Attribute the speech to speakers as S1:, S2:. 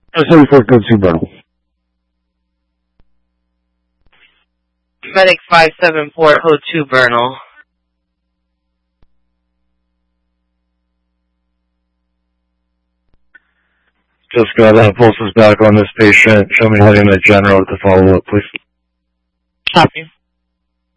S1: 74, go to Bernal.
S2: Medic 574, code 2, Bernal.
S1: Just got that pulses back on this patient. Show me heading to general to follow up, please.
S2: Copy.